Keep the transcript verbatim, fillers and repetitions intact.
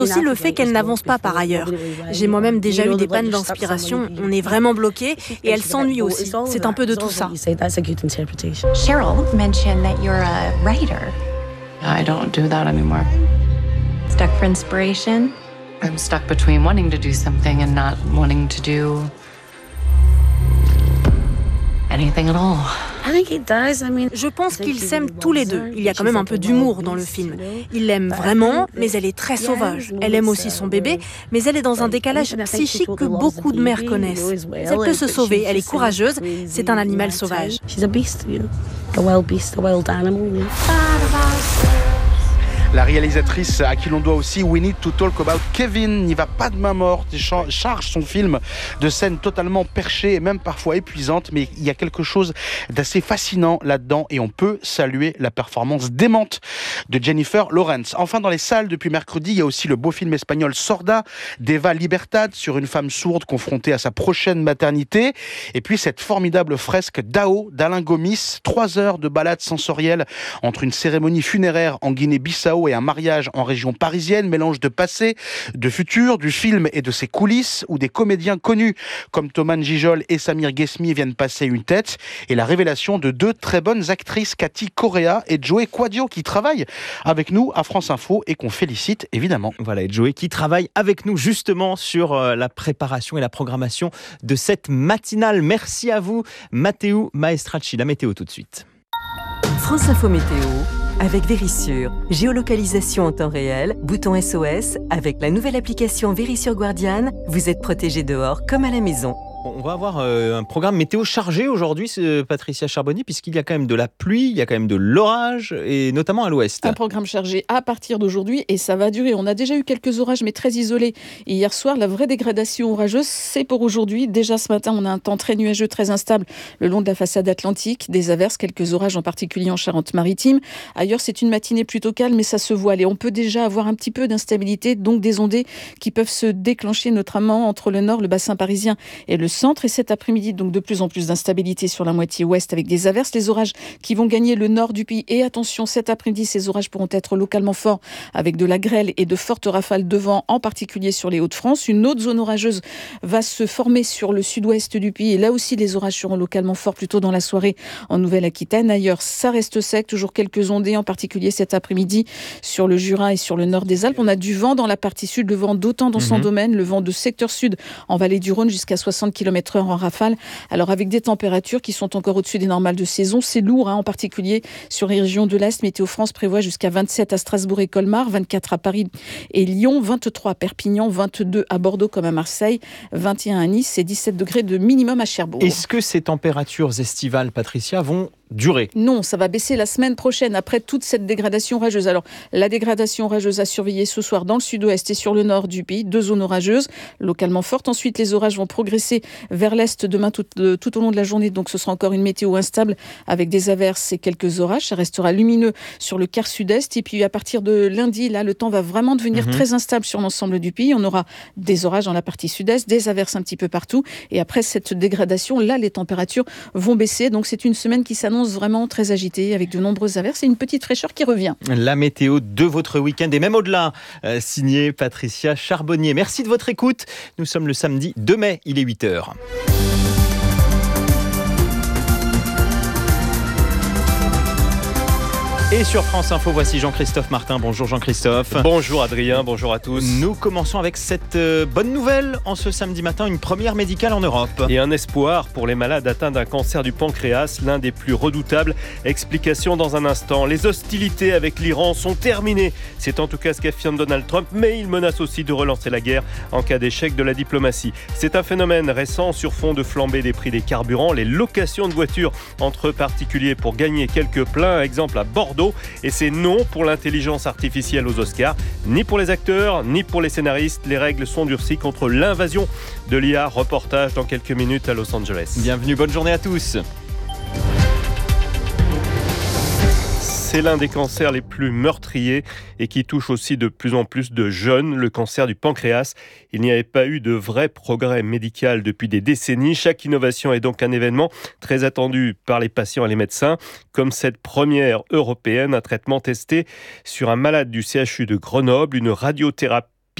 Aussi le fait qu'elle n'avance pas par ailleurs. J'ai moi-même déjà eu des pannes d'inspiration, on est vraiment bloqué et elle s'ennuie aussi. C'est un peu de tout ça. Cheryl mentioned that you're a writer. I don't do that anymore. Stuck for inspiration? I'm stuck between wanting to do something and not wanting to do anything at all. Je pense qu'ils s'aiment tous les deux. Il y a quand même un peu d'humour dans le film. Il l'aime vraiment, mais elle est très sauvage. Elle aime aussi son bébé, mais elle est dans un décalage psychique que beaucoup de mères connaissent. Elle peut se sauver, elle est courageuse, c'est un animal sauvage. La réalisatrice à qui l'on doit aussi We Need to Talk About Kevin n'y va pas de main morte et charge son film de scènes totalement perchées et même parfois épuisantes, mais il y a quelque chose d'assez fascinant là-dedans et on peut saluer la performance démente de Jennifer Lawrence. Enfin, dans les salles depuis mercredi, il y a aussi le beau film espagnol Sorda d'Eva Libertad sur une femme sourde confrontée à sa prochaine maternité, et puis cette formidable fresque Dao d'Alain Gomis, trois heures de balade sensorielle entre une cérémonie funéraire en Guinée-Bissau et un mariage en région parisienne, mélange de passé, de futur, du film et de ses coulisses, où des comédiens connus comme Thomas Gijol et Samir Ghesmi viennent passer une tête, et la révélation de deux très bonnes actrices, Cathy Correa et Joey Quadio, qui travaillent avec nous à France Info et qu'on félicite évidemment. Voilà, et Joey qui travaille avec nous justement sur euh, la préparation et la programmation de cette matinale. Merci à vous, Matteo Maestracci. La météo tout de suite. France Info Météo avec Vérissure. Géolocalisation en temps réel, bouton S O S. Avec la nouvelle application Vérissure Guardian, vous êtes protégé dehors comme à la maison. On va avoir euh, un programme météo chargé aujourd'hui, Patricia Charbonnier, puisqu'il y a quand même de la pluie, il y a quand même de l'orage, et notamment à l'ouest. Un programme chargé à partir d'aujourd'hui, et ça va durer. On a déjà eu quelques orages, mais très isolés. Et hier soir, la vraie dégradation orageuse, c'est pour aujourd'hui. Déjà ce matin, on a un temps très nuageux, très instable le long de la façade atlantique. Des averses, quelques orages, en particulier en Charente-Maritime. Ailleurs, c'est une matinée plutôt calme, mais ça se voile. Et on peut déjà avoir un petit peu d'instabilité, donc des ondées qui peuvent se déclencher, notamment entre le nord, le bassin parisien et le centre. Et cet après-midi, donc de plus en plus d'instabilité sur la moitié ouest avec des averses. Les orages qui vont gagner le nord du pays. Et attention, cet après-midi, ces orages pourront être localement forts avec de la grêle et de fortes rafales de vent, en particulier sur les Hauts-de-France. Une autre zone orageuse va se former sur le sud-ouest du pays. Et là aussi, les orages seront localement forts plutôt dans la soirée en Nouvelle-Aquitaine. Ailleurs, ça reste sec. Toujours quelques ondées, en particulier cet après-midi sur le Jura et sur le nord des Alpes. On a du vent dans la partie sud, le vent d'autant dans son mmh. domaine, le vent de secteur sud en vallée du Rhône jusqu'à soixante kilomètres heure en rafale. Alors avec des températures qui sont encore au-dessus des normales de saison, c'est lourd, hein, en particulier sur les régions de l'Est. Météo France prévoit jusqu'à vingt-sept à Strasbourg et Colmar, vingt-quatre à Paris et Lyon, vingt-trois à Perpignan, vingt-deux à Bordeaux comme à Marseille, vingt et un à Nice et dix-sept degrés de minimum à Cherbourg. Est-ce que ces températures estivales, Patricia, vont durer? Non, ça va baisser la semaine prochaine après toute cette dégradation orageuse. Alors, la dégradation orageuse à surveiller ce soir dans le sud-ouest et sur le nord du pays, deux zones orageuses, localement fortes. Ensuite, les orages vont progresser vers l'est demain tout, euh, tout au long de la journée. Donc, ce sera encore une météo instable avec des averses et quelques orages. Ça restera lumineux sur le quart sud-est. Et puis, à partir de lundi, là, le temps va vraiment devenir mmh. très instable sur l'ensemble du pays. On aura des orages dans la partie sud-est, des averses un petit peu partout. Et après cette dégradation, là, les températures vont baisser. Donc, c'est une semaine qui s'annonce vraiment très agité avec de nombreuses averses et une petite fraîcheur qui revient. La météo de votre week-end et même au-delà, euh, signé Patricia Charbonnier. Merci de votre écoute. Nous sommes le samedi deux mai, il est huit heures. Et sur France Info, voici Jean-Christophe Martin. Bonjour Jean-Christophe. Bonjour Adrien, bonjour à tous. Nous commençons avec cette euh, bonne nouvelle en ce samedi matin, une première médicale en Europe. Et un espoir pour les malades atteints d'un cancer du pancréas, l'un des plus redoutables. Explication dans un instant. Les hostilités avec l'Iran sont terminées. C'est en tout cas ce qu'affirme Donald Trump, mais il menace aussi de relancer la guerre en cas d'échec de la diplomatie. C'est un phénomène récent sur fond de flambée des prix des carburants, les locations de voitures entre particuliers pour gagner quelques pleins, exemple à Bordeaux. Et c'est non pour l'intelligence artificielle aux Oscars, ni pour les acteurs, ni pour les scénaristes. Les règles sont durcies contre l'invasion de l'I A. Reportage dans quelques minutes à Los Angeles. Bienvenue, bonne journée à tous. C'est l'un des cancers les plus meurtriers et qui touche aussi de plus en plus de jeunes, le cancer du pancréas. Il n'y avait pas eu de vrai progrès médical depuis des décennies. Chaque innovation est donc un événement très attendu par les patients et les médecins, comme cette première européenne, un traitement testé sur un malade du C H U de Grenoble, une radiothérapie